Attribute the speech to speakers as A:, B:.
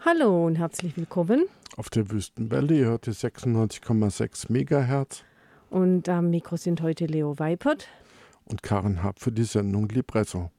A: Hallo und herzlich willkommen.
B: Auf der Wüstenwelle, ihr hört die 96,6 Megahertz.
A: Und am Mikro sind heute Leo Weipert
B: Und Karin Happ für die Sendung Libretto.